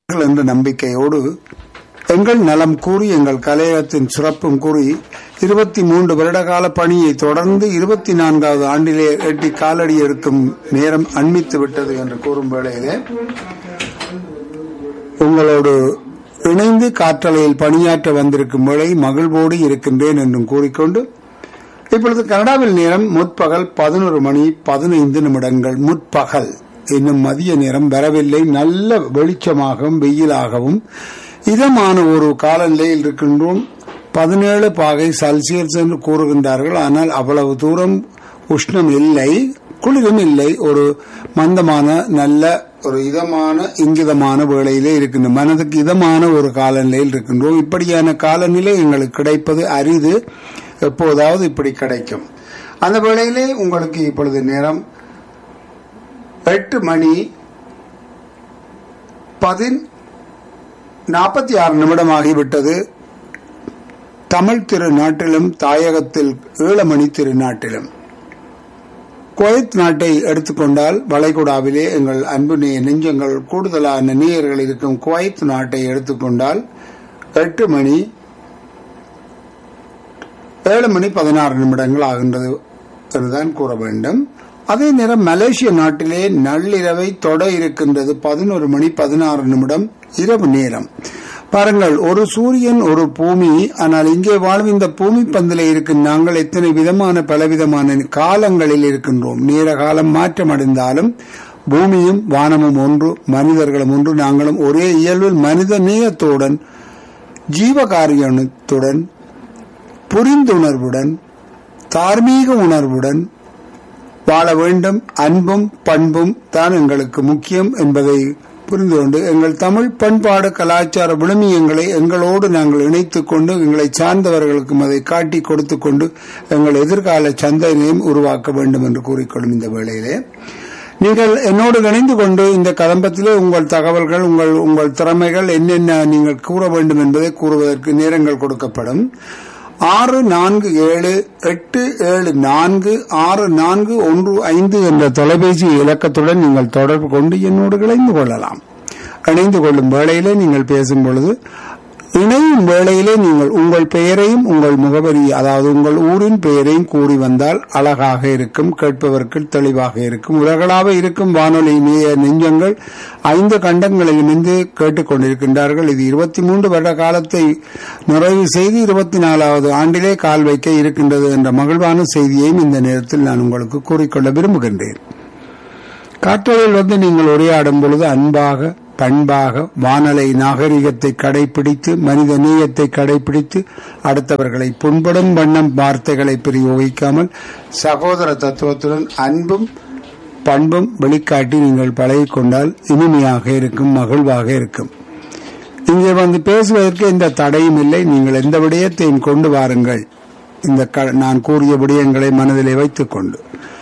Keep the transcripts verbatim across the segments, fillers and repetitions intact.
என்ற நம்பிக்கையோடு எங்கள் நலம் கூறி எங்கள் கலையகத்தின் சிறப்பும் கூறி இருபத்தி மூன்று வருடகால பணியை தொடர்ந்து இருபத்தி நான்காவது ஆண்டிலே எட்டி காலடி எடுக்கும் நேரம் அண்மித்து விட்டது என்று கூறும் வேளையிலே உங்களோடு இணைந்து காற்றலையில் பணியாற்ற வந்திருக்கும் வேளை மகிழ்வோடு இருக்கின்றேன் என்றும் கூறிக்கொண்டு இப்பொழுது கனடாவில் நேரம் முற்பகல் பதினொரு மணி பதினைந்து நிமிடங்கள். முற்பகல் இன்னும் மதிய நேரம் வரவில்லை. நல்ல வெளிச்சமாகவும் வெயிலாகவும் இதமான ஒரு காலநிலையில் இருக்கின்றோம். பதினேழு பாகை செல்சியஸ் என்று கூறுகின்றார்கள். ஆனால் அவ்வளவு தூரம் உஷ்ணம் இல்லை, குளிரும் இல்லை. ஒரு மந்தமான நல்ல ஒரு இதமான இங்கிதமான வேளையிலே இருக்கின்ற மனதுக்கு இதமான ஒரு காலநிலையில் இருக்கின்றோம். இப்படியான காலநிலை எங்களுக்கு கிடைப்பது அரிது. எப்போதாவது இப்படி கிடைக்கும். அந்த வேளையிலே உங்களுக்கு இப்பொழுது நேரம் எட்டு மணி பதின் நாற்பத்தி ஆறு நிமிடம் ஆகிவிட்டது. தமிழ் திருநாட்டிலும் தாயகத்தில் ஈழமணி திருநாட்டிலும் குவைத் நாட்டை எடுத்துக்கொண்டால் வளைகுடாவிலே எங்கள் அன்பு நெஞ்சங்கள் கூடுதலான நேயர்கள் இருக்கும் குவைத் நாட்டை எடுத்துக்கொண்டால் எட்டு மணி ஏழு மணி பதினாறு நிமிடங்கள் ஆகின்றது என்றுதான் கூற வேண்டும். அதே நேரம் மலேசிய நாட்டிலே நள்ளிரவை தொட இருக்கின்றது. பதினோரு மணி பதினாறு நிமிடம் இரவு நேரம். பாருங்கள், ஒரு சூரியன் ஒரு பூமி. ஆனால் இங்கே வாழும் இந்த பூமி பந்திலே இருக்கும் நாங்கள் எத்தனை விதமான பலவிதமான காலங்களில் இருக்கின்றோம். நேர காலம் மாற்றமடைந்தாலும் பூமியும் வானமும் ஒன்று, மனிதர்களும் ஒன்று. நாங்களும் ஒரே இயல்பில் மனித நேயத்துடன் ஜீவகாரியத்துடன் புரிந்துணர்வுடன் தார்மீக உணர்வுடன் வாழ வேண்டும். அன்பும் பண்பும் தான் எங்களுக்கு முக்கியம் என்பதை புரிந்து கொண்டு எங்கள் தமிழ் பண்பாடு கலாச்சார விழுமியங்களை எங்களோடு நாங்கள் இணைத்துக் கொண்டு எங்களை சார்ந்தவர்களுக்கும் அதை காட்டி கொடுத்து கொண்டு எங்கள் எதிர்கால சந்ததியையும் உருவாக்க வேண்டும் என்று கூறிக்கொள்ளும் இந்த வேளையிலே நீங்கள் என்னோடு இணைந்து கொண்டு இந்த கதம்பத்திலே உங்கள் தகவல்கள் உங்கள் உங்கள் திறமைகள் என்னென்ன நீங்கள் கூற வேண்டும் என்பதை கூறுவதற்கு நேரங்கள் கொடுக்கப்படும். ஆறு நான்கு ஏழு எட்டு ஏழு நான்கு ஆறு நான்கு ஒன்று ஐந்து என்ற தொலைபேசி இலக்கத்துடன் நீங்கள் தொடர்பு கொண்டு என்னோடு இணைந்து கொள்ளலாம். இணைந்து கொள்ளும் வேளையிலே நீங்கள் பேசும் பொழுது இணையும் வேளையிலே நீங்கள் உங்கள் பெயரையும் உங்கள் முகவரி, அதாவது உங்கள் ஊரின் பெயரையும் கூறி வந்தால் அழகாக இருக்கும், கேட்பவர்கள் தெளிவாக இருக்கும். உலகளாக இருக்கும் வானொலி நெஞ்சங்கள் ஐந்து கண்டங்களிலிருந்து கேட்டுக்கொண்டிருக்கின்றார்கள். இது இருபத்தி மூன்று வருட காலத்தை நிறைவு செய்து இருபத்தி நாலாவது ஆண்டிலே கால் வைக்க இருக்கின்றது என்ற மகிழ்வான செய்தியையும் இந்த நேரத்தில் நான் உங்களுக்கு கூறிக்கொள்ள விரும்புகின்றேன். காற்றலில் வந்து நீங்கள் உரையாடும் பொழுது அன்பாக பண்பாக வானலை நாகரிகத்தை கடைபிடித்து மனித நேயத்தை கடைபிடித்து அடுத்தவர்களை புண்படும் வண்ணம் வார்த்தைகளை பிரயோகிக்காமல் சகோதர தத்துவத்துடன் அன்பும் பண்பும் வெளிக்காட்டி நீங்கள் பழகிக்கொண்டால் இனிமையாக இருக்கும், மகிழ்வாக இருக்கும். இங்கே வந்து பேசுவதற்கு எந்த தடையும் இல்லை. நீங்கள் எந்த விடயத்தையும் கொண்டு வாருங்கள். இந்த நான் கூறிய விடயங்களை மனதிலே வைத்துக் கொண்டு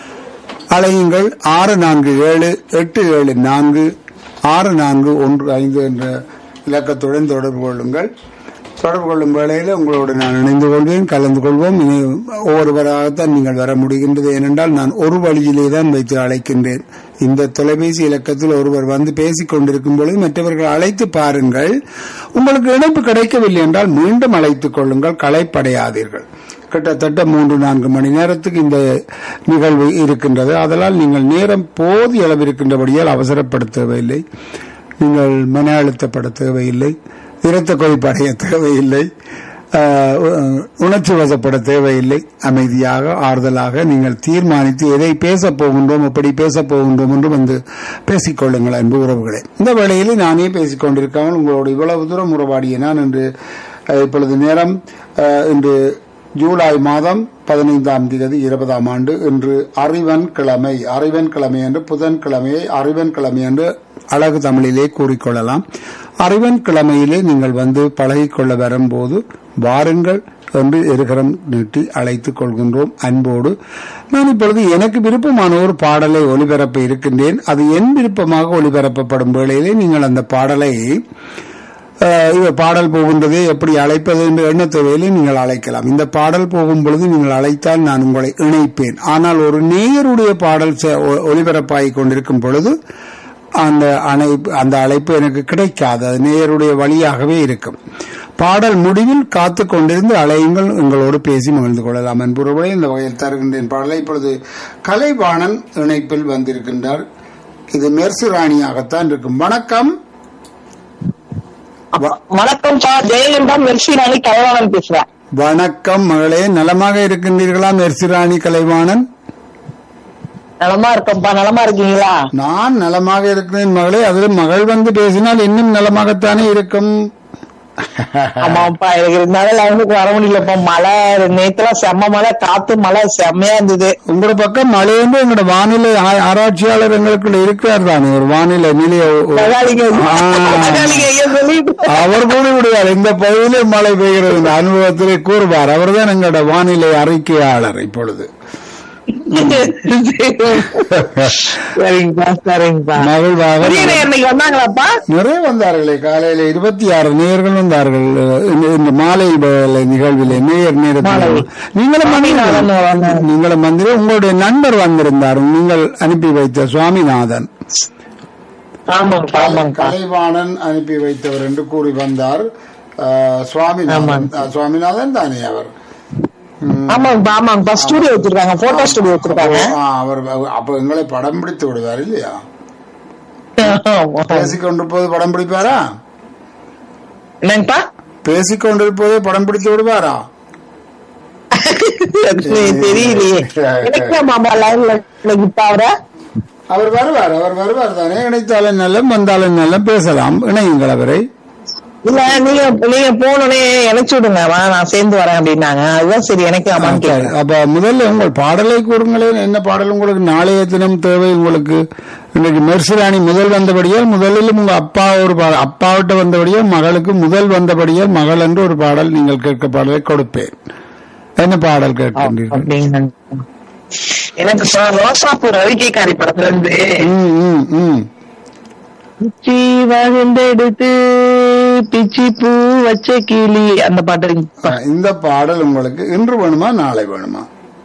அழையுங்கள். ஆறு நான்கு ஏழு எட்டு ஏழு நான்கு ஆறு நான்கு ஒன்று ஐந்து என்ற இலக்கத்துடன் தொடர்பு கொள்ளுங்கள். தொடர்பு கொள்ளும் வேளையில் உங்களோடு நான் இணைந்து கொள்வேன், கலந்து கொள்வோம். ஒவ்வொருவராகத்தான் நீங்கள் வர முடிகின்றது. ஏனென்றால் நான் ஒரு வழியிலே தான் வைத்து அழைக்கின்றேன். இந்த தொலைபேசி இலக்கத்தில் ஒருவர் வந்து பேசிக் கொண்டிருக்கும் பொழுது மற்றவர்கள் அழைத்து பாருங்கள். உங்களுக்கு இணைப்பு கிடைக்கவில்லை என்றால் மீண்டும் அழைத்துக் கொள்ளுங்கள், களைப்படையாதீர்கள். கிட்டத்தட்ட மூன்று நான்கு மணி நேரத்துக்கு இந்த நிகழ்வு இருக்கின்றது. அதனால் நீங்கள் நேரம் போதிய அளவு இருக்கின்றபடியால் அவசரப்பட தேவையில்லை, நீங்கள் மன அழுத்தப்பட தேவையில்லை, இரத்த கொதிப்படைய தேவையில்லை, உணர்ச்சி வசப்பட தேவையில்லை. அமைதியாக ஆறுதலாக நீங்கள் தீர்மானித்து எதை பேசப் போகின்றோம், எப்படி பேசப் போகின்றோம் என்று வந்து பேசிக்கொள்ளுங்கள் அன்பு உறவுகளே. இந்த வேளையிலே நானே பேசிக் கொண்டிருக்காமல் உங்களோடு இவ்வளவு தூரம் உறவாடிய நான் இன்று இப்பொழுது நேரம் இன்று ஜூலை மாதம் பதினைந்தாம் தேதி இருபதாம் ஆண்டு இன்று அறிவன் கிழமை. அறிவன் கிழமை என்று புதன் கிழமையை அறிவன் கிழமை என்று அழகு தமிழிலே கூறிக்கொள்ளலாம். அறிவன் கிழமையிலே நீங்கள் வந்து பழகிக்கொள்ள வரும்போது வாருங்கள் என்று இருகரம் நீட்டி அழைத்துக் கொள்கின்றோம் அன்போடு. நான் இப்பொழுது எனக்கு விருப்பமான ஒரு பாடலை ஒலிபரப்ப இருக்கின்றேன். அது என் விருப்பமாக ஒலிபரப்பப்படும் வேளையிலே நீங்கள் அந்த பாடலை பாடல் போகின்றதே எப்படி அழைப்பது என்று எண்ண தேவையிலே நீங்கள் அழைக்கலாம். இந்த பாடல் போகும் பொழுது நீங்கள் அழைத்தால் நான் உங்களை இணைப்பேன். ஆனால் ஒரு நேயருடைய பாடல் ஒலிபரப்பாகிக் கொண்டிருக்கும் பொழுது அந்த அழைப்பு அந்த அழைப்பு எனக்கு கிடைக்காது. அது நேயருடைய வழியாகவே இருக்கும். பாடல் முடிவில் காத்து கொண்டிருந்து அழையுங்கள், எங்களோடு பேசி மகிழ்ந்து கொள்ளலாம் என்பவர்களே இந்த வகையில் தருகின்றேன் பாடலை. இப்பொழுது கலைவாணன் இணைப்பில் வந்திருக்கின்றார். இது மெர்சி ராணியாகத்தான் இருக்கும். வணக்கம். வணக்கம் சார், ஜெயலலிதா மெர்சி ராணி கலைவாணன் பேசுறேன். வணக்கம் மகளே, நலமாக இருக்கின்றீர்களா மெர்சி ராணி கலைவாணன்? நலமா இருக்கம்பா, நலமா இருக்கீங்களா? நான் நலமாக இருக்கிறேன் மகளே. அதில் மகள் வந்து பேசினால் இன்னும் நலமாகத்தானே இருக்கும். ஆமாப்பா, எனக்கு இருந்தாலும் லைனுக்கு வர முடியலப்பா. மழை நேற்றுலாம் செம்ம மழை, காத்து மழை செம்மையா இருந்தது. உங்களோட பக்கம் மழை வந்து எங்களோட வானிலை ஆராய்ச்சியாளர் எங்களுக்குள்ள இருக்கிறார் தானே, ஒரு வானிலை நிலைய அவர் கூட விடுவார். இந்த பகுதியிலே மழை பெய்கிறது இந்த அனுபவத்திலே கூறுவார். அவர் தான் எங்களோட வானிலை அறிக்கையாளர் இப்பொழுது. நிறைய வந்தார்களே, காலையில இருபத்தி ஆறு நேயர்கள் வந்தார்கள் இந்த மாலை நிகழ்விலே. நேயர் நேரத்தில் நீங்களும் நீங்களும் வந்து உங்களுடைய நண்பர் வந்திருந்தார், நீங்கள் அனுப்பி வைத்த சுவாமிநாதன். கலைவாணன் அனுப்பி வைத்தவர் என்று கூறி வந்தார். சுவாமிநாதன் சுவாமிநாதன் தானே அவர்? ஸ்டுடியோ வச்சிருக்காங்க, போட்டோ ஸ்டுடியோ வச்சிருக்காங்க. அவர் அப்ப எங்களை படம் பிடித்து விடுவார் இல்லையா? பேசிக்கொண்டிருப்போது படம் பிடிப்பாரா? என்னங்கப்பா? பேசிக்கொண்டிருப்போதே படம் பிடித்து விடுவாரா? தெரியலையே. அவர் வருவார், அவர் வருவார் தானே. இணைத்தாலும் நல்ல வந்தாலும் நல்ல பேசலாம். இணையுங்கள் அவரை. இல்ல நீங்க நீங்க போனோடனே இணைச்சு விடுங்க, நான் சேர்ந்து வரேன் அப்படின்னாங்க. அதுதான் சரி எனக்கு அம்மான்னு. அப்ப முதல்ல உங்கள் பாடலை கூறுங்களேன். என்ன பாடல் உங்களுக்கு நாளைய தினம் தேவை? உங்களுக்கு இன்னைக்கு மெர்சி ராணி முதல் வந்தபடியால் முதலிலும் உங்க அப்பா ஒரு பாடல், அப்பாவிட்ட வந்தபடியால் மகளுக்கு முதல் வந்தபடியால் மகள் என்று ஒரு பாடல் நீங்கள் கேட்க பாடலை கொடுப்பேன். என்ன பாடல் கேட்கின்றீர்கள்? எனக்கு ரோசாப்பூர் ரவிக்கைக்காரி படத்துல இருந்து பிச்சி வகுந்தெடுத்து பிச்சி பூ வச்ச கிளி அந்த பாட்டு. இந்த பாடல் உங்களுக்கு இன்று வேணுமா நாளை வேணுமா?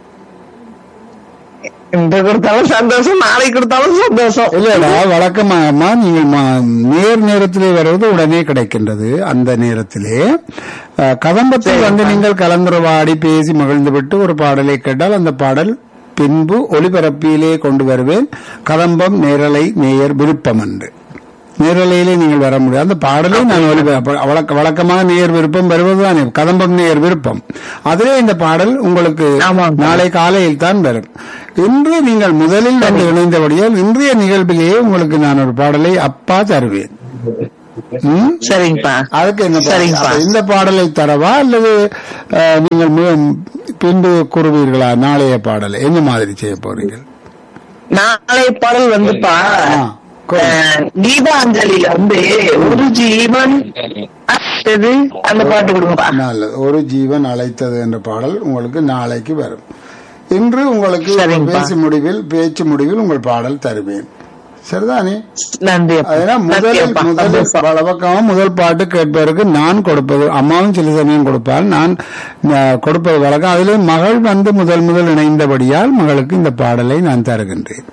இன்று கொடுத்தாலும் சந்தோஷம், நாளை கொடுத்தாலும் சந்தோஷம். இல்லடா, வழக்கமாக நீங்கள் நேர் நேரத்திலே வருவது உடனே கிடைக்கின்றது. அந்த நேரத்திலே கதம்பத்தில் வந்து நீங்கள் கலந்துரையாடி பேசி மகிழ்ந்து விட்டு ஒரு பாடலை கேட்டால் அந்த பாடல் பின்பு ஒளிபரப்பிலே கொண்டு வருவேன். கதம்பம் நேரலை நேயர் விருப்பம் என்று நேரலையிலே நீங்கள் வர முடியாது. அந்த பாடலை நான் ஒளிபரப்ப வழக்கமாக நேயர் விருப்பம் வருவதுதான் கதம்பம் நேயர் விருப்பம். அதிலே இந்த பாடல் உங்களுக்கு நாளை காலையில் தான் வரும். இன்று நீங்கள் முதலில் வந்து இணைந்தபடியால் இன்றைய நிகழ்விலேயே உங்களுக்கு நான் ஒரு பாடலை அப்பா தருவேன். சரிங்கப்பா. அதுக்கு என்ன, இந்த பாடலை தரவா அல்லது நீங்கள் பின்பு கூறுவீர்களா? நாளைய பாடலை என்ன மாதிரி செய்ய போறீர்கள்? நாளைய பாடல் வந்துப்பா கீதாஞ்சலியில வந்து ஒரு ஜீவன் அந்த பாட்டு கொடுப்பா. நல்லது. ஒரு ஜீவன் அழைத்தது என்ற பாடல் உங்களுக்கு நாளைக்கு வரும். இன்று உங்களுக்கு பேச்சு முடிவில் பேச்சு முடிவில் உங்கள் பாடல் தருவேன். சரிதானே? நன்றி. அதனால் முதலில் முதல் வழக்கமா முதல் பாட்டு கேட்பதற்கு நான் கொடுப்பது, அம்மாவும் சில சமயம் கொடுப்பார், நான் கொடுப்பது வழக்கம். அதிலே மகள் வந்து முதல் முதல் இணைந்தபடியால் மகளுக்கு இந்த பாடலை நான் தருகின்றேன்.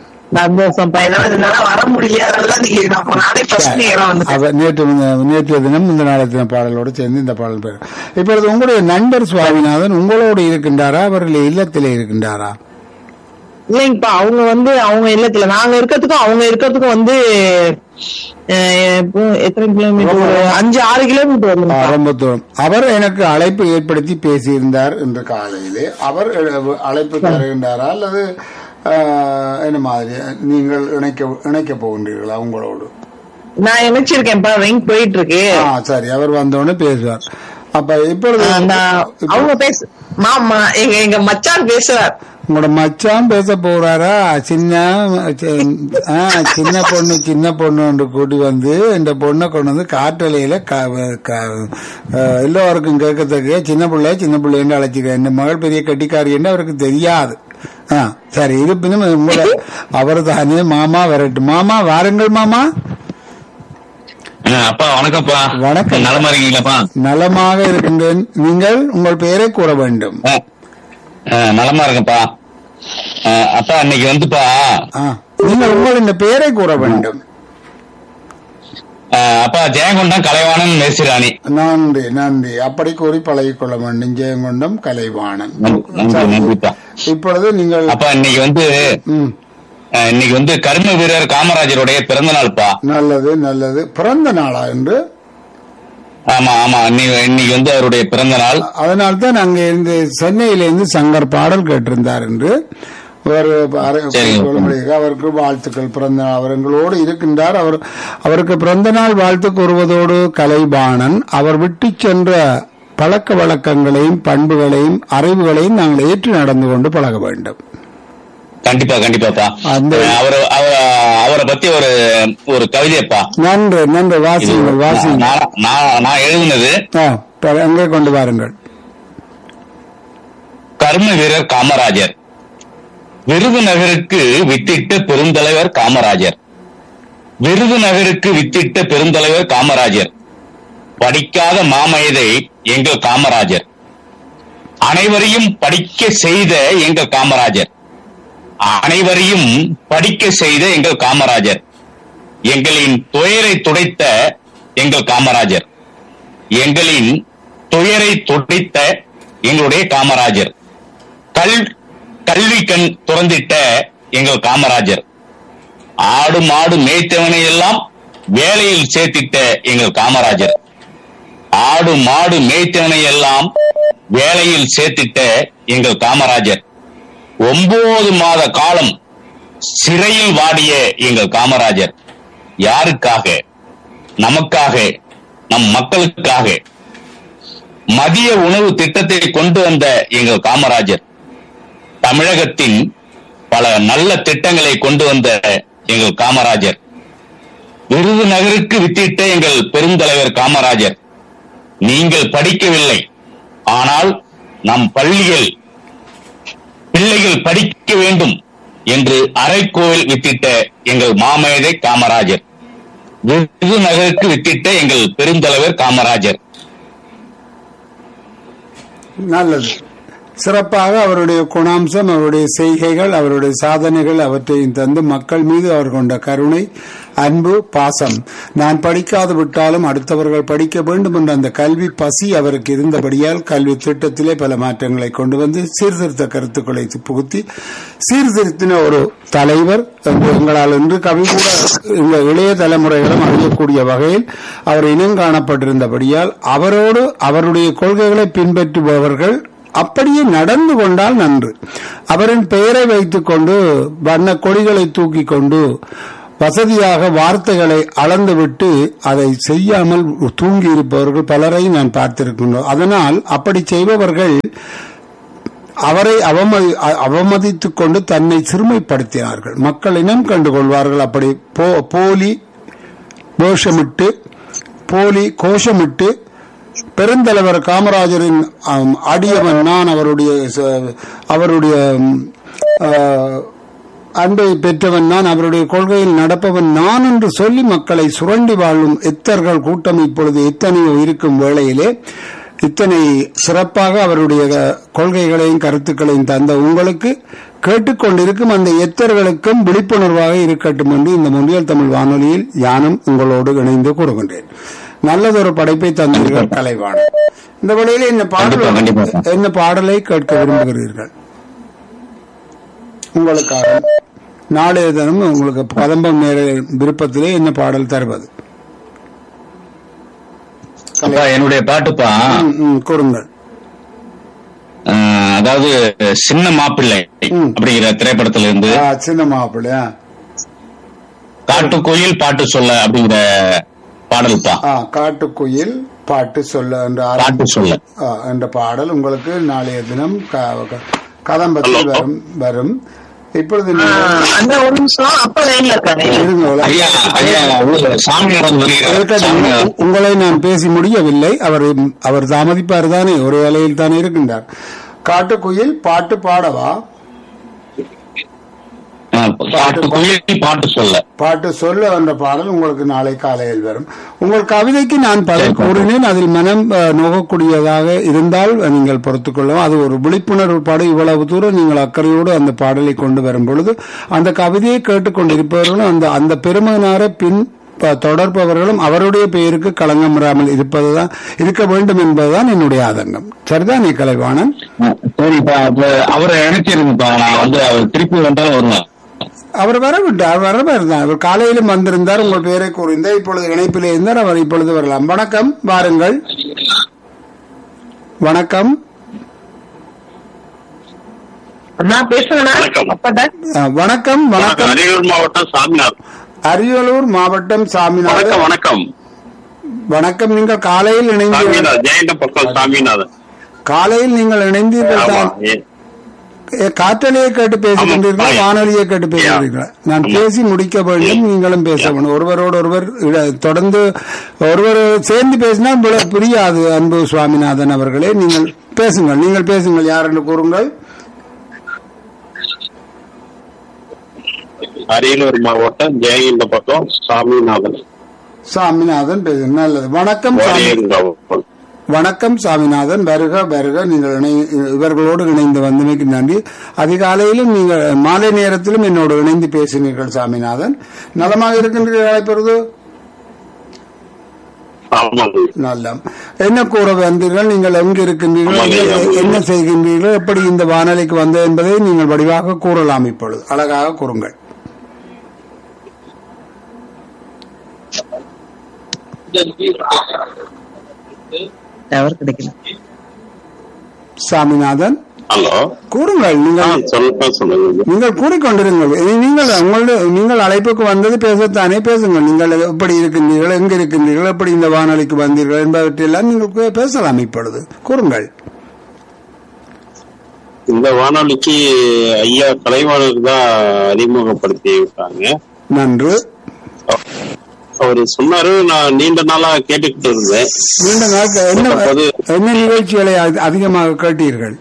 நேற்று தினம் இந்த நாளைய பாடலோடு சேர்ந்து இந்த பாடல் பெறும். இப்பொழுது உங்களுடைய நண்பர் சுவாமிநாதன் உங்களோடு இருக்கின்றாரா, அவர்கள் இல்லத்திலே இருக்கின்றாரா? இல்லைங்கப்பா, அவங்க வந்து அவங்க இல்லத்துல நாங்க இருக்கிறதுக்கும் அவங்க இருக்கிறதுக்கும் வந்து எத்தனை கிலோமீட்டர்? அஞ்சு ஆறு கிலோமீட்டர் ரொம்ப தூரம். அவர் எனக்கு அழைப்பு ஏற்படுத்தி பேசியிருந்தார் இன்று காலையிலே. அவர் அழைப்பு தருகின்றாரா அல்லது என்ன மாதிரி நீங்கள் இணைக்க இணைக்க போகின்றீர்களா உங்களோடு? நான் இணைச்சிருக்கேன்ப்பா, ரிங் போயிட்டு இருக்கு. சரி, அவர் வந்தோடனே பேசுவார். அப்ப இப்பொழுது அவங்க பேச மாமா எங்க எங்க மச்சான் பேசுவார். உங்களோட மச்சான் பேச போறாரா? சின்ன சின்ன பொண்ணு சின்ன பொண்ணு கூட்டி வந்து இந்த பொண்ணை கொண்டு வந்து காற்றலையில எல்லோருக்கும் கேட்கத்தக்க சின்ன பிள்ளை சின்ன பிள்ளைன்னு அழைச்சிக்க. இந்த மகள் பெரிய கட்டிக்காரின்னு அவருக்கு தெரியாது. ஆஹ் சரி, இருப்பினும் உங்களை அவர் தானே மாமா வரட்டும். மாமா வாருங்கள் மாமா. அப்பா வணக்கம்ப்பா. வணக்கம். நலமா இருக்கீங்களாப்பா? நலமாக இருக்கின்றேன். நீங்கள் உங்கள் பெயரை கூற வேண்டும். நலமா இருக்கப்பா. அப்பா இன்னைக்கு வந்துப்பா நீங்கள் உங்களின் பெயரை கூற வேண்டும். அப்பா ஜெயங்கொண்டம் கலைவாணன் மேசிராணி. நன்றி நன்றி. அப்படி கூறி பழகிக் கொள்ள வேண்டும். ஜெயங்கொண்டம் கலைவாணன். இப்பொழுது நீங்கள் அப்பா இன்னைக்கு வந்து இன்னைக்கு வந்து கர்ம வீரர் காமராஜருடைய பிறந்த நாள்ப்பா. நல்லது நல்லது. பிறந்த நாளா என்று? ஆமா ஆமா, இன்னைக்கு வந்து அவருடைய பிறந்த நாள். அதனால்தான் அங்க இருந்து சென்னையிலிருந்து சங்கர் பாடல் கேட்டிருந்தார் என்று அவருக்கு வாழ்த்துக்கள். பிறந்த அவர் எங்களோடு இருக்கின்றார். அவர் அவருக்கு பிறந்த நாள் வாழ்த்து கூறுவதோடு கலைபாணன் அவர் விட்டு சென்ற பழக்க வழக்கங்களையும் பண்புகளையும் அறிவுகளையும் நாங்கள் ஏற்று நடந்து கொண்டு பழக வேண்டும். கண்டிப்பா கண்டிப்பாப்பா. அவர் அவரை பத்தி ஒரு ஒரு கவிதைப்பா. நன்று நன்று. வாசிங்கள் வாசிங்கள். நான் எழுதினது அங்கே கொண்டு வாருங்கள். கர்ம வீரர் காமராஜர். விருதுநகருக்கு வித்திட்ட பெருந்தலைவர் காமராஜர். விருதுநகருக்கு வித்திட்ட பெருந்தலைவர் காமராஜர். படிக்காத மாமேதை எங்கள் காமராஜர். அனைவரையும் படிக்க செய்த எங்கள் காமராஜர். அனைவரையும் படிக்க செய்த எங்கள் காமராஜர். எங்களின் துயரை துடைத்த எங்கள் காமராஜர். எங்களின் துயரை துடைத்த எங்களுடைய காமராஜர். கல் கல்வி கண் துறந்திட்ட எங்கள் காமராஜர். ஆடு மாடு மேய்த்தவனை எல்லாம் வேலையில் சேர்த்திட்ட எங்கள் காமராஜர். ஆடு மாடு மேய்த்தவனை எல்லாம் வேலையில் சேர்த்திட்ட எங்கள் காமராஜர். ஒன்பது மாத காலம் சிறையில் வாடிய எங்கள் காமராஜர். யாருக்காக? நமக்காக, நம் மக்களுக்காக. மதிய உணவு திட்டத்தை கொண்டு வந்த எங்கள் காமராஜர். தமிழகத்தின் பல நல்ல திட்டங்களை கொண்டு வந்த எங்கள் காமராஜர். விருதுநகருக்கு வித்திட்ட எங்கள் பெருந்தலைவர் காமராஜர். நீங்கள் படிக்கவில்லை, ஆனால் நம் பள்ளிகள் பிள்ளைகள் படிக்க வேண்டும் என்று அரைக்கோவில் வித்திட்ட எங்கள் மாமேதை காமராஜர். விருதுநகருக்கு வித்திட்ட எங்கள் பெருந்தலைவர் காமராஜர். நல்லது. சிறப்பாக அவருடைய குணாம்சம், அவருடைய செய்கைகள், அவருடைய சாதனைகள் அவற்றையும் தந்து மக்கள் மீது அவர் கொண்ட கருணை, அன்பு, பாசம். நான் படிக்காது விட்டாலும் அடுத்தவர்கள் படிக்க வேண்டும் என்ற அந்த கல்வி பசி அவருக்கு இருந்தபடியால் கல்வி திட்டத்திலே பல மாற்றங்களை கொண்டு வந்து சீர்திருத்த கருத்துக்களை புகுத்தி சீர்திருத்தின ஒரு தலைவர் என்று எங்களால் இன்று கவி கூட இந்த இளைய தலைமுறைகளும் அறியக்கூடிய வகையில் அவர் இனம் காணப்பட்டிருந்தபடியால் அவரோடு அவருடைய கொள்கைகளை பின்பற்றுபவர்கள் அப்படியே நடந்து கொண்டால் நன்று. அவரின் பெயரை வைத்துக் கொண்டு வண்ண கொடிகளை தூக்கி கொண்டு வசதியாக வார்த்தைகளை அளந்துவிட்டு அதை செய்யாமல் தூங்கி இருப்பவர்கள் பலரை நான் பார்த்திருக்கின்றோம். அதனால் அப்படி செய்பவர்கள் அவரை அவமதி அவமதித்துக் கொண்டு தன்னை சிறுமைப்படுத்தினார்கள். மக்கள் இனம் கண்டு கொள்வார்கள். அப்படி போலி கோஷமிட்டு போலி கோஷமிட்டு பெருந்தலைவர் காமராஜரின் அடியவன் நான், அவருடைய அவருடைய அன்பை பெற்றவன் நான், அவருடைய கொள்கையில் நடப்பவன் நான் என்று சொல்லி மக்களை சுரண்டி வாழும் எத்தர்கள் கூட்டம் இப்பொழுது எத்தனையோ இருக்கும் வேளையிலே இத்தனை சிறப்பாக அவருடைய கொள்கைகளையும் கருத்துக்களையும் தந்த உங்களுக்கு கேட்டுக்கொண்டிருக்கும் அந்த எத்தர்களுக்கும் விழிப்புணர்வாக இருக்கட்டும் என்று இந்த முன்னியல் தமிழ் வானொலியில் யானும் உங்களோடு இணைந்து கூறுகின்றேன். நல்லதொரு படைப்பை தந்தீர்கள் கலைவாணன். இந்த வழியில் என்ன பாடல் என்ன பாடலை கேட்க விரும்புகிறீர்கள்? உங்களுக்காக நாளைய தினம் உங்களுக்கு கதம்பம் நேர விருப்பத்திலே என்ன பாடல் தருவது? என்னுடைய பாட்டுப்பா கூறுங்கள். அதாவது சின்ன மாப்பிள்ளை அப்படிங்கிற திரைப்படத்துல இருந்து சின்ன மாப்பிள்ளையா காட்டுக்குயில் பாட்டு சொல்ல அப்படிங்கிற பாடல்பா. காட்டுக்குயில் பாட்டு சொல்ல என்ற பாட்டு சொல்ல என்ற பாடல் உங்களுக்கு நாளைய தினம் கதம்பத்தில் வரும் வரும் இப்பொழுது உங்களை நான் பேசி முடியவில்லை. அவர் அவர் தாமதிப்பார் தானே, ஒரு வேலையில் தானே இருக்கின்றார். காட்டுக்குயில் பாட்டு பாடவா? பாட்டு குயில் பாட்டு சொல்ல பாட்டு சொல்ல என்ற பாடல் உங்களுக்கு நாளை காலையில் வரும். உங்கள் கவிதைக்கு நான் பதில் கூறினேன். அதில் மனம் அஹ், நோகக்கூடியதாக இருந்தால் நீங்கள் பொறுத்துக் கொள்ளவும். அது ஒரு விழிப்புணர்வு பாடு. இவ்வளவு தூரம் நீங்கள் அக்கறையோடு அந்த பாடலை கொண்டு வரும் பொழுது அந்த கவிதையை கேட்டுக்கொண்டிருப்பவர்களும் அந்த அந்த பெருமனார பின் ப- தொடர்பவர்களும் அவருடைய பெயருக்கு களங்கம் வராமல் இருப்பதுதான் இருக்க வேண்டும் என்பதுதான் என்னுடைய ஆதங்கம். சரிதானே கலைவாணன்? சரிப்பா, அவரை நினைச்சிருந்தப்பா, நான் வந்து அவர் திருப்பி வந்தாலும் வருவேன். அவர் வரவிட்டார், வர இருந்தார். அவர் காலையிலும் வந்திருந்தார், உங்கள் பெயரை கூறிந்தார். இப்பொழுது இணைப்பிலே இருந்தார். அவர் இப்பொழுது வரலாம். வணக்கம், வாருங்கள். வணக்கம். நான் பேசுறேன். அஹ், வணக்கம் வணக்கம். அரியலூர் மாவட்டம் சாமிநாத். அரியலூர் மாவட்டம் சாமிநாதன். வணக்கம். வணக்கம். நீங்கள் காலையில் இணைந்து ஜெயண்ட பக்கம் சாமிநாதன். காலையில் நீங்கள் இணைந்தீர்கள் தான். ஏ, காற்றலையை கேட்டு பேசுகின்றீர்களா, ஆமா. வானொலியை கேட்டு பேசுகிறீர்களா? நான் பேசி முடிக்க வேண்டும், நீங்களும் பேச வேண்டும். ஒருவரோடு ஒருவர் இட- தொடர்ந்து ஒருவர் சேர்ந்து பேசினால் புல- புரியாது. அன்பு சுவாமிநாதன் அவர்களே, நீங்கள் பேசுங்கள், நீங்கள் பேசுங்கள். யார் என்று கூறுங்கள். அரியலூர் மாவட்டம் ஜெயண்ட பக்கம் சாமிநாதன். சாமிநாதன் பேசுங்க. நல்லது. வணக்கம் சாமி- வணக்கம் சாமிநாதன். வருக வருக. நீங்கள் இணை- இவர்களோடு இணைந்து வந்தமைக்கு நன்றி. அதிகாலையிலும் நீங்கள் மாலை நேரத்திலும் என்னோடு இணைந்து பேசினீர்கள் சாமிநாதன். நலமாக இருக்கின்றீர்களா இப்பொழுது? நல்ல. என்ன கூற வந்தீர்கள்? நீங்கள் எங்கு இருக்கின்றீர்கள்? என்ன- என்ன செய்கின்றீர்கள்? எப்படி இந்த வானொலிக்கு வந்தது என்பதை நீங்கள் வடிவாக கூறலாம். இப்பொழுது அழகாக கூறுங்கள். டவர் கிடைக்கல. சாமிநாதன் ஹலோ, கூறுங்கள். நீங்கள் சொல்லுங்க சொல்லுங்க. நீங்கள் கூறிக்கொண்டிருங்கள். இனி நீங்கள் உங்களுடைய நீங்கள் அழைப்புக்கு வந்தது பேசத்தானே, பேசுங்கள். நீங்கள் எப்படி இருக்கின்றீர்கள், எங்க இருக்கின்றீர்கள், எப்படி இந்த வானொலிக்கு வந்தீர்கள் என்பவற்றையெல்லாம் நீங்கள் பேசலாம். இப்பொழுது கூறுங்கள். இந்த வானொலிக்கு ஐயா கலைவாணர் தான் அறிமுகப்படுத்தி விட்டாங்க. நன்று. அவரு சொன்னாரு, நான் நீண்ட நாளா கேட்டுக்கிட்டு இருந்தேன். நீண்ட நாள் என்ன அப்போது என்ன நிகழ்ச்சிகளை அதி- அதிகமாக கேட்டீர்கள்?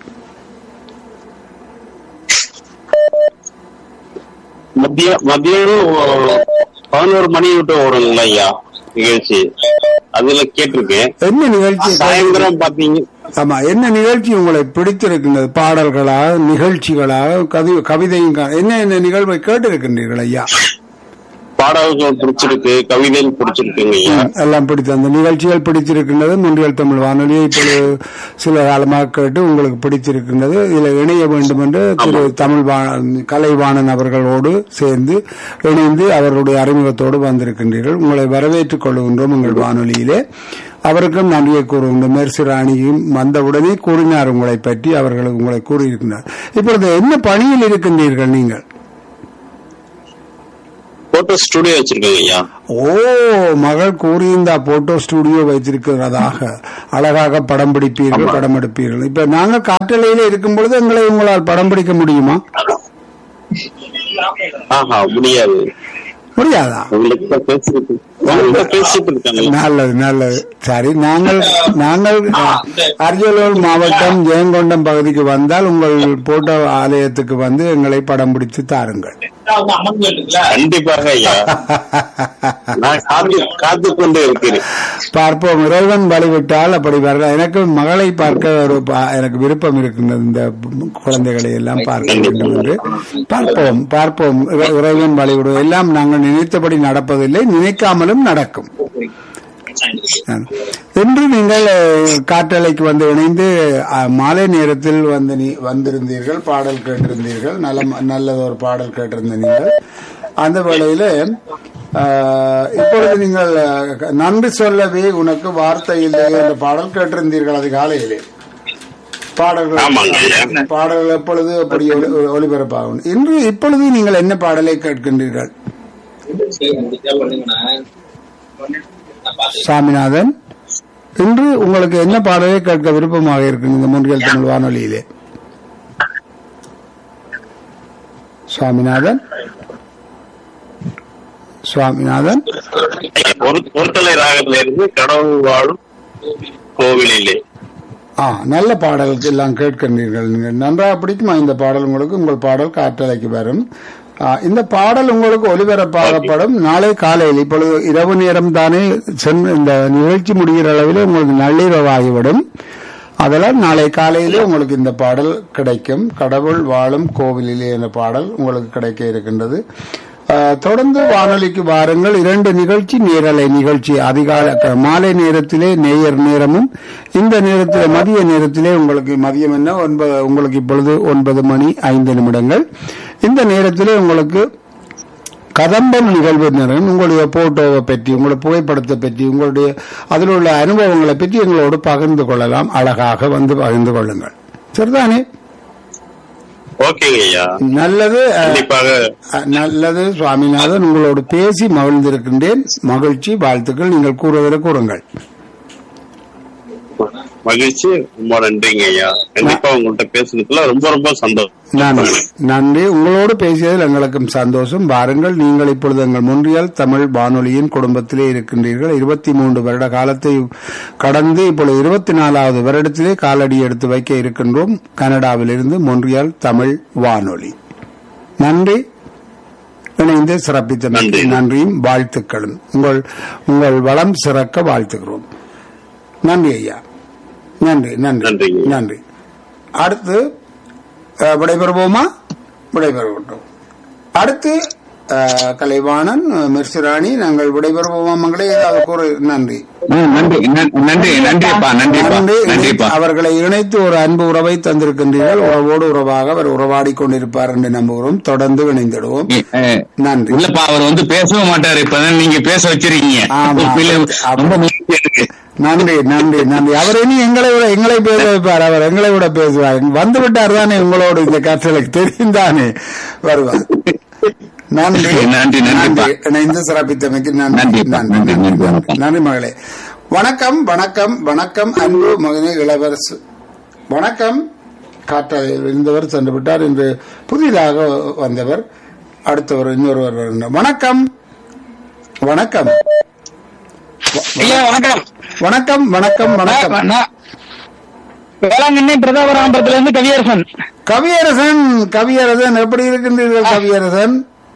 மத்திய மத்தியானம் பதினோரு மணி விட்டு ஓடுங்களா ஐயா நிகழ்ச்சி, அதுல கேட்டிருக்கேன். என்ன நிகழ்ச்சி? சாயந்தரம் பாத்தீங்க. ஆமா, என்ன நிகழ்ச்சி உங்களை பிடித்திருக்கின்றது? பாடல்களா, நிகழ்ச்சிகளா, கவி கவிதையும் கா- என்ன என்ன நிகழ்வை கேட்டிருக்கின்றீர்கள் ஐயா? பாடல்கள் பிடிச்சிருக்கு, கவிதைகள் பிடிச்சிருக்குங்க ஐயா. எல்லாம் பிடித்த அந்த நிகழ்ச்சிகள் பிடிச்சிருக்கின்றது. முன்றியல் தமிழ் வானொலியை இப்பொழுது சில காலமாக கேட்டு உங்களுக்கு பிடிச்சிருக்கின்றது. இதில் இணைய வேண்டும் என்று திரு தமிழ் வா- கலைவாணன் அவர்களோடு சேர்ந்து இணைந்து அவர்களுடைய அறிமுகத்தோடு வந்திருக்கின்றீர்கள். உங்களை வரவேற்றுக் கொள்கின்றோம் உங்கள் வானொலியிலே. அவருக்கும் நன்றியை கூறுகின்றோம். மெர்சி ராணியும் வந்தவுடனே கூறினார் உங்களை பற்றி. அவர்கள் உங்களை கூறியிருக்கிறார். இப்பொழுது என்ன பணியில் இருக்கின்றீர்கள் நீங்கள்? போட்டோ ஸ்டுடியோ வச்சிருக்கேங்க ஐயா. ஓ, மகள் கூறியிருந்தா போட்டோ ஸ்டுடியோ வைத்திருக்கிறதாக. அழகாக படம் பிடிப்பீர்கள், படம் எடுப்பீர்கள். இப்ப நாங்கள் காற்றலையில இருக்கும் பொழுது எங்களை உங்களால் படம் பிடிக்க முடியுமா? ஆஹா, முடியாது. முடியாதா? உங்களுக்கு பேசிட்டு உங்கள்கிட்ட பேசிட்டு இருக்காங்க. நல்லது நல்லது. சரி, நாங்கள் நாங்கள் அரியலூர் மாவட்டம் ஜெயங்கொண்டம் பகுதிக்கு வந்தால் உங்கள் போட்டோ ஆலயத்துக்கு வந்து எங்களை படம் பிடித்து தாருங்கள். கண்டிப்பாக ஐயா, நான் காத்து காத்து கொண்டு இருக்கிறேன். பார்ப்போம். இறைவன் வழிவிட்டால் அப்படி வர. எனக்கு மகளை பார்க்க ஒரு பா- எனக்கு விருப்பம் இருக்கின்றது. இந்த குழந்தைகளை எல்லாம் பார்க்க வேண்டும் என்று பார்ப்போம் பார்ப்போம். இறை- இறைவன் வழிவிடும். எல்லாம் நாங்கள் நினைத்தபடி நடப்பதில்லை, நினைக்காமலும் நடக்கும். இன்று நீங்கள் காற்றலைக்கு வந்து இணைந்து அஹ், மாலை நேரத்தில் வந்து நீ- வந்திருந்தீர்கள், பாடல் கேட்டிருந்தீர்கள். நல்ல நல்லது ஒரு பாடல் கேட்டிருந்த நீங்கள். அந்த வேளையில அஹ், இப்பொழுது நீங்கள் அஹ், நன்றி சொல்லவே உனக்கு வார்த்தை இல்லை என்ற பாடல் கேட்டிருந்தீர்கள் அதிகாலையிலே. பாடல்கள் பாடல்கள் எப்பொழுது அப்படி ஒளி- ஒளிபரப்பாகும். இன்று இப்பொழுது நீங்கள் என்ன பாடலை கேட்கின்றீர்கள் சாமிநாதன்? இன்று உங்களுக்கு என்ன பாடலை கேட்க விருப்பமாக இருக்கு இந்த முன்றியல் தமிழ் வானொலியிலே? சுவாமிநாதன் சுவாமிநாதன் பொருத்தலை ராகத்துல இருந்து கடவுள் வாழும் கோவிலிலே. ஆ, நல்ல பாடலுக்கு எல்லாம் கேட்கின்றீர்கள். நீங்கள் நன்றாக பிடிக்குமா இந்த பாடல் உங்களுக்கு? உங்கள் பாடல் காற்றலைக்கு வரும். ஆ, இந்த பாடல் உங்களுக்கு ஒலிபரப்பாகப்படும் நாளை காலையில். இப்பொழுது இரவு நேரம் தானே சென்று இந்த நிகழ்ச்சி முடிகிற அளவில் உங்களுக்கு நள்ளிரவாகிவிடும். அதெல்லாம் நாளை காலையிலே உங்களுக்கு இந்த பாடல் கிடைக்கும். கடவுள் வாழும் கோவிலிலே என்ற பாடல் உங்களுக்கு கிடைக்க இருக்கின்றது. ஆ, தொடர்ந்து வானொலிக்கு வாருங்கள். இரண்டு நிகழ்ச்சி, நேரலை நிகழ்ச்சி அதிகாலை மாலை நேரத்திலே நேயர் நேரமும், இந்த நேரத்திலே மதிய நேரத்திலே உங்களுக்கு மதியம் என்ன ஒன்பது உங்களுக்கு இப்பொழுது ஒன்பது மணி ஐந்து நிமிடங்கள். இந்த நேரத்திலே உங்களுக்கு கதம்பம் நிகழ்வு நேரம் உங்களுடைய போட்டோவை பற்றி, உங்களுடைய புகைப்படத்தை பற்றி, உங்களுடைய அதில் உள்ள அனுபவங்களை பற்றி எங்களோடு பகிர்ந்து கொள்ளலாம். அழகாக வந்து பகிர்ந்து கொள்ளுங்கள். சரிதானே? ஓகேங்க ஐயா. நல்லது. கண்டிப்பாக நல்லது சுவாமிநாதன், உங்களோடு பேசி மகிழ்ந்திருக்கின்றேன். மகிழ்ச்சி, வாழ்த்துக்கள். நீங்கள் கூறுவதை கூறுங்கள். மகிழ்ச்சி, ரொம்ப நன்றிங்க ஐயா. கண்டிப்பா உங்கள்கிட்ட பேசுனதுல ரொம்ப ரொம்ப சந்தோஷம். நன்றி நன்றி. உங்களோடு பேசியதில் எங்களுக்கும் சந்தோஷம். வாருங்கள், நீங்கள் இப்பொழுது எங்கள் மொன்றியல் தமிழ் வானொலியின் குடும்பத்திலே இருக்கின்றீர்கள். இருபத்தி மூன்று வருட காலத்தை கடந்து இப்பொழுது இருபத்தி நாலாவது வருடத்திலே காலடி எடுத்து வைக்க இருக்கின்றோம். கனடாவிலிருந்து மொன்றியல் தமிழ் வானொலி. நன்றி. இணைந்து சிறப்பித்த நன்றியும் வாழ்த்துக்களும். உங்கள் உங்கள் வளம் சிறக்க வாழ்த்துகிறோம். நன்றி ஐயா. நன்றி நன்றி நன்றி. அடுத்து விடைபெறுவோமா? விடைபெறுவோம். அடுத்து கலைவாணன், மிர்சிராணி, நாங்கள் விடைபெறுவோமா மங்களே? ஏதாவது கூறு. நன்றி நன்றி நன்றி நன்றிப்பா நன்றி நன்றிப்பா. அவர்களை இணைத்து ஒரு அன்பு உறவை தந்திருக்கின்றீர்கள். உறவோடு உறவாக அவர் உறவாடி கொண்டிருப்பார் என்று நம்புகிறோம். தொடர்ந்து இணைந்திடுவோம். நன்றி. இல்லப்பா, அவர் வந்து பேசவும் மாட்டாரு. இப்பதான் நீங்க பேச வச்சிருக்கீங்க. நன்றி நன்றி நன்றி. அவர் இனி எங்களை விட எங்களை பேச வைப்பார். அவர் எங்களை விட பேசுவார். வந்து விட்டார் தானே உங்களோடு இந்த கற்றலுக்கு தெரியும் தானே வருவார். நன்றி நன்றி நன்றி. இணைந்து சிறப்பித்தமைக்கு நன்றி நன்றி நன்றி மகளே. வணக்கம் வணக்கம் வணக்கம் அன்பு மகனே இளவரசு. வணக்கம். காற்றல் இருந்தவர் சென்று விட்டார். என்று புதிதாக வந்தவர் அடுத்தவர் இன்னொருவர். வணக்கம் வணக்கம் வணக்கம் வணக்கம் வணக்கம் வணக்கம். வேளாங்கண்ணி பிரதாபராமபுரத்துல இருந்து கவியரசன். கவியரசன் கவியரசன் எப்படி இருக்கின்றீர்கள் கவியரசன்?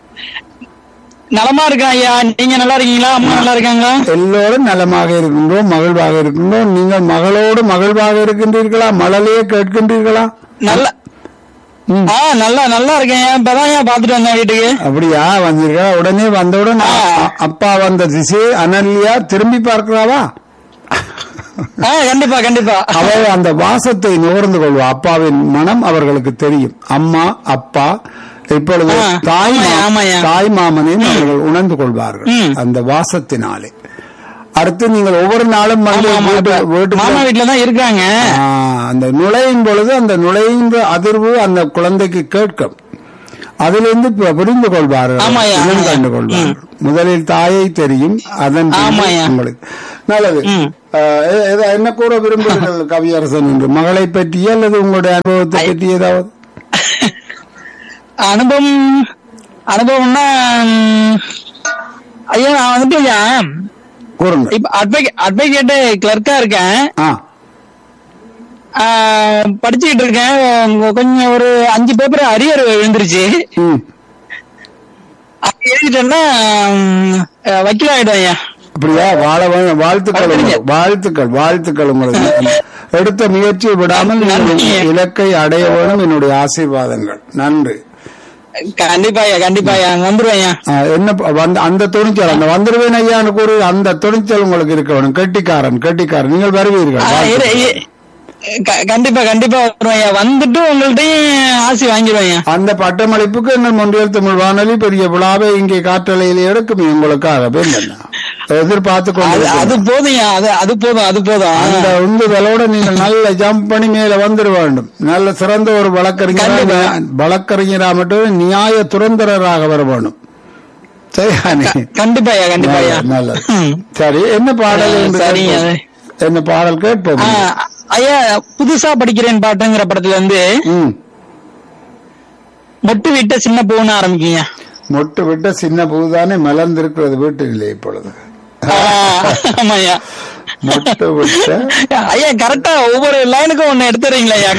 நலமா இருக்கா ஐயா. நீங்க நல்லா இருக்கீங்களா? அம்மா நல்லா இருக்காங்களா? எல்லோரும் நலமாக இருக்கின்றோம், மகிழ்வாக இருக்கின்றோம். நீங்கள் மகளோடு மகிழ்வாக இருக்கின்றீர்களா? மழலையே கேட்கின்றீர்களா? நல்ல நல்லா நல்லா இருக்கேன். இப்பதான் ஏன் பாத்துட்டு வந்தேன் வீட்டுக்கு. அப்படியா வந்தீர்களா? உடனே வந்தவுடன் அப்பா வந்த திசை அனல்யா திரும்பி பார்க்கிறாவா? கண்டிப்பா கண்டிப்பா. அவள் அந்த வாசத்தை நுகர்ந்து கொள்வா. அப்பாவின் மனம் அவர்களுக்கு தெரியும். அம்மா அப்பா இப்பொழுது தாய் தாய் மாமனையும் அவர்கள் உணர்ந்து கொள்வார்கள் அந்த வாசத்தினாலே. அடுத்து நீங்கள் ஒவ்வொரு நாளும் வீட்டுலதான் இருக்காங்க. அந்த நுழையும் பொழுது அந்த நுழைந்த அதிர்வு அந்த குழந்தைக்கு கேட்கும். அதிலிருந்து புரிந்து கொள்வார்கள், இனம் கண்டு கொள்வார்கள். முதலில் தாயை தெரியும், அதன் உங்களுக்கு நல்லது. என்ன கூற விரும்புகிறீர்கள் கவியரசன் என்று? மகளை பற்றி அல்லது உங்களுடைய அனுபவத்தை பற்றி ஏதாவது? அனுபவம் அனுபவம்னா ஐயா, நான் வந்துட்டு ஐயா இப்ப அட்வொகேட் கிளர்க்கா இருக்கேன். படிச்சுக்கிட்டு இருக்கேன். கொஞ்சம் ஒரு அஞ்சு பேப்பர் அரியர் விழுந்துருச்சு. எழுதிட்டேன்னா வக்கீல் ஆயிடும் ஐயா. அப்படியா? வாழ வாழ்த்துக்கள் வாழ்த்துக்கள் வாழ்த்துக்கள். உங்களுக்கு எடுத்த முயற்சியை விடாமல் இலக்கை அடைய வேணும் என்னுடைய ஆசீர்வாதங்கள். நன்றி. கண்டிப்பா ஐயா, கண்டிப்பா ஐயா வந்துருவேன். என்ன அந்த துணிச்சல், அந்த வந்துருவேன் ஐயான்னு கூறு, அந்த துணிச்சல் உங்களுக்கு இருக்க வேணும். கெட்டிக்காரன் கெட்டிக்காரன் நீங்கள் வருவீர்கள். கண்டிப்பா கண்டிப்பா வருவேன். வந்துட்டு உங்கள்ட்டையும் ஆசி வாங்கிடுவேன். அந்த பட்டமளிப்புக்கு எங்கள் மொன்றியல் தமிழ் வானொலி பெரிய விழாவை இங்கே காற்றலையில் எடுக்கும் உங்களுக்காக. எதிர்பார்த்து கொண்டு அது போதும் அது போதும் அது போதும். அந்த உந்துதலோட நீங்கள் நல்ல ஜம்ப் பண்ணி மேல வந்துட வேண்டும். நல்ல சிறந்த ஒரு வழக்கறிஞர் வழக்கறிஞரா மட்டும் நியாய துரந்தரராக வர வேண்டும். கண்டிப்பா கண்டிப்பா. நல்லது. சரி, என்ன பாடல்? என்ன பாடல் கேட்போம் ஐயா? புதுசா படிக்கிறேன் பாட்டுங்கிற படத்துல இருந்து மொட்டு விட்ட சின்ன பூன்னு ஆரம்பிக்கீங்க. மொட்டு விட்ட சின்ன பூதானே மலர்ந்திருக்கிறது வீட்டில் இல்லை இப்பொழுது. மொட்டு விட்ட ஐயா கரெக்டா ஒவ்வொரு லைனுக்கும் ஒண்ணு எடுத்துறீங்களா ஐயா?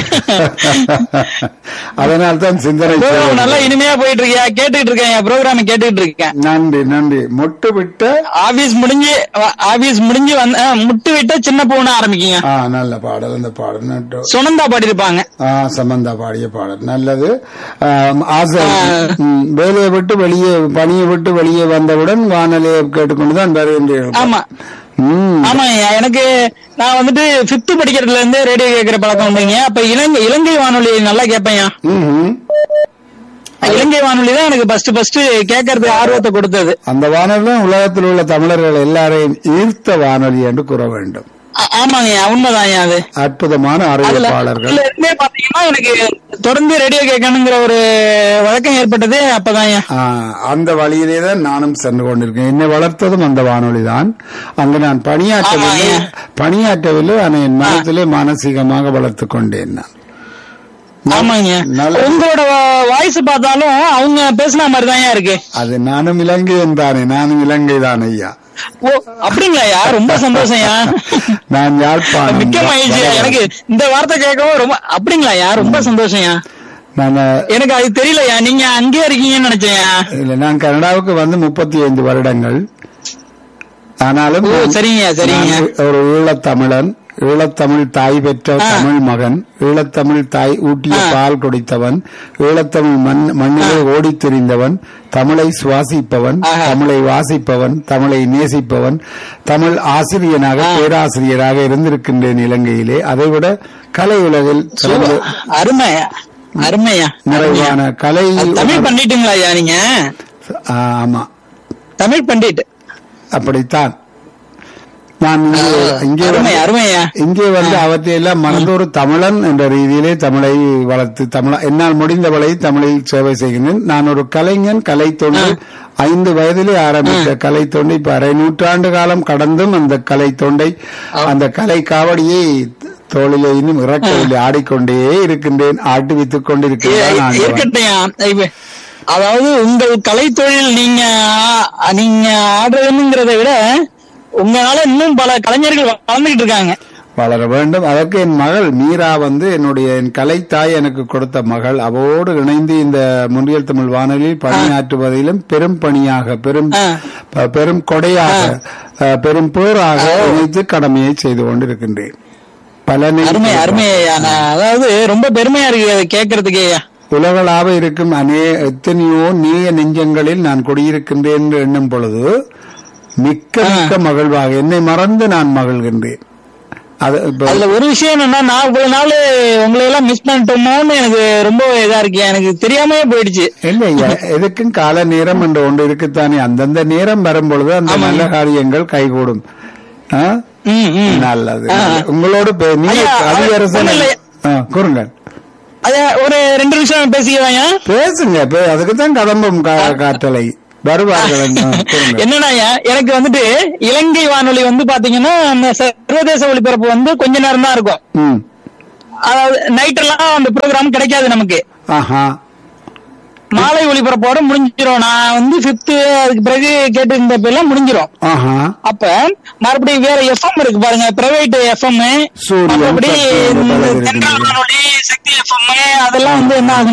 அதனால் தான் சிந்தனை ப்ரோக்ராம் நல்லா இனிமையா போயிட்டு இருக்கியா? கேட்டுட்டு இருக்கேன் ப்ரோக்ராம் கேட்டுட்டு இருக்கேன். நன்றி நன்றி. மொட்டு விட்ட ஆபீஸ் முடிஞ்சு ஆபீஸ் முடிஞ்சு வந்து முட்டு விட்ட சின்ன பூனை ஆரம்பிக்குங்க. ஆ நல்ல பாடல். அந்த பாடல் நட்டு சுனந்தா பாடிருப்பாங்க. ஆ சமந்தா பாடிய பாடல் நல்லது. ஆசை வேலையை விட்டு வெளியே பணியை விட்டு வெளியே வந்தவுடன் வானொலியை கேட்டுக்கொண்டுதான் வருகின்றீர்கள். ஆமா ம் ஆமா எனக்கு நான் வந்துட்டு பிப்த் படிக்கிறதுல இருந்து ரேடியோ கேட்கிற பழக்கம் உண்டுங்க. அப்ப இலங்கை இலங்கை வானொலி நல்லா கேட்பேன். ம்ஹும். இலங்கை வானொலி தான் எனக்கு ஃபர்ஸ்ட் ஃபர்ஸ்ட் கேட்கறதுக்கு ஆர்வத்தை கொடுத்தது. அந்த வானொலி தான் உலகத்தில் உள்ள தமிழர்கள் எல்லாரையும் ஈர்த்த வானொலி என்று கூற வேண்டும். ஆமாங்க உண்மைதான். அது அற்புதமான அறிவிப்பாளர்கள் பாத்தீங்கன்னா எனக்கு தொடர்ந்து ரேடியோ கேட்கணுங்கிற ஒரு வழக்கம் ஏற்பட்டது அப்பதான். அந்த வழியிலே தான் நானும் சென்று கொண்டிருக்கேன். என்னை வளர்த்ததும் அந்த வானொலி தான். அங்கு நான் பணியாற்றவில்லை பணியாற்றவில்லை ஆனால் என் மனத்திலே மானசீகமாக வளர்த்துக் கொண்டேன் நான். ஆமாங்க உங்களோட வாய்ஸ் பார்த்தாலும் அவங்க பேசின மாதிரிதான் இருக்கு. அது நானும் இலங்கையன் தானே. நானும் இலங்கை தான் ஐயா. ஓ அப்படிங்களா? ரொம்ப சந்தோஷம்யா. நான் யாழ்ப்பாணம். மிக்க மகிழ்ச்சி எனக்கு இந்த வார்த்தை கேட்கவும். ரொம்ப அப்படிங்களா? ரொம்ப சந்தோஷம்யா. நான் எனக்கு அது தெரியலையா நீங்க அங்கே இருக்கீங்கன்னு நினைச்சேன். இல்ல நான் கனடாவுக்கு வந்து முப்பத்தி ஐந்து வருடங்கள். ஆனாலும் சரிங்க சரிங்க ஒரு ஈழத்தமிழன், ஈழத்தமிழ் தாய் பெற்ற தமிழ் மகன், ஈழத்தமிழ் தாய் ஊட்டிய பால் குடித்தவன், ஈழத்தமிழ் மண் மண்ணிலே ஓடித் திரிந்தவன், தமிழை சுவாசிப்பவன், தமிழை வாசிப்பவன், தமிழை நேசிப்பவன், தமிழ் ஆசிரியனாக பேராசிரியராக இருந்திருக்கின்றேன் இலங்கையிலே. அதைவிட கலை உலகில் அருமையா அருமையா நிறைவான கலை. தமிழ் பண்டிட்டுங்களா ஐயா நீங்க? ஆமா தமிழ் பண்டிட். அப்படித்தான் நான் இங்கே இங்கே வந்து அவற்றையெல்லாம் மறந்து ஒரு தமிழன் என்ற ரீதியிலே தமிழை வளர்த்து தமிழ என்னால் முடிந்தவளை தமிழில் சேவை செய்கின்றேன். நான் ஒரு கலைஞன். கலை தொண்டு ஐந்து வயதிலே ஆரம்பித்த கலை தொண்டை இப்ப அரை நூற்றாண்டு காலம் கடந்தும் அந்த கலை தொண்டை அந்த கலை காவடியை தோளிலே இன்னும் இறக்கவில்லை. ஆடிக்கொண்டே இருக்கின்றேன். ஆட்டுவித்துக் கொண்டிருக்கிறேன். அதாவது உங்கள் கலை தொழில் நீங்க நீங்க ஆடுறதுங்கிறத விட உங்களால இன்னும் பல கலைஞர்கள் வளர்ந்துகிட்டு இருக்காங்க. வளர வேண்டும். அதற்கு என் மகள் மீரா வந்து என்னுடைய என் கலைத்தாய் எனக்கு கொடுத்த மகள். அவரோடு இணைந்து இந்த முன்றியல் தமிழ் வானொலியில் பணியாற்றுவதிலும் பெரும் பணியாக பெரும் பெரும் கொடையாக பெரும் பேராக இணைத்து கடமையை செய்து கொண்டிருக்கின்றேன். பல அருமை அருமையா. அதாவது ரொம்ப பெருமையா இருக்கு கேட்கறதுக்கே. உலகளாக இருக்கும் அநே எத்தனையோ நேய நெஞ்சங்களில் நான் குடியிருக்கின்றேன் என்று எண்ணும் பொழுது மிக்க மிக்க மகிழ்வாக என்னை மறந்து நான் மகிழ்கின்றேன். அதுல ஒரு விஷயம் என்னன்னா நான் இவ்வளவு நாள் உங்களை எல்லாம் மிஸ் பண்ணிட்டோமோன்னு எனக்கு ரொம்ப இதா இருக்கு. எனக்கு தெரியாம போயிடுச்சு. இல்லையா எதுக்கும் கால நேரம் என்று ஒன்று இருக்குத்தானே. அந்தந்த நேரம் வரும்பொழுது அந்த நல்ல காரியங்கள் கைகூடும். நல்லது. உங்களோடு நீங்க அதிகாரசன் கூறுங்க. ஒரு ரெண்டு நிமிஷம் பேசிக்கலாங்க. பேசுங்க. அதுக்குத்தான் கடம்பும் காற்றலை வருவார்கள். என்னன்னா எனக்கு வந்துட்டு இலங்கை வானொலி வந்து பாத்தீங்கன்னா சர்வதேச ஒளிபரப்பு வந்து கொஞ்ச நேரம் தான் இருக்கும். அதாவது நைட் எல்லாம் அந்த ப்ரோக்ராம் கிடைக்காது நமக்கு. மாலை ஒளிபரப்போட முடிஞ்சிடும். நான் வந்து பிப்து அதுக்கு பிறகு கேட்டு இருந்தப்ப எல்லாம் முடிஞ்சிடும். அப்ப மறுபடியும் வேற எஃப்எம் இருக்கு பாருங்க, பிரைவேட் எஃப்எம், மறுபடியும் சென்ட்ரல் வானொலி, சக்தி எஃப்எம், அதெல்லாம் வந்து என்ன ஆகும்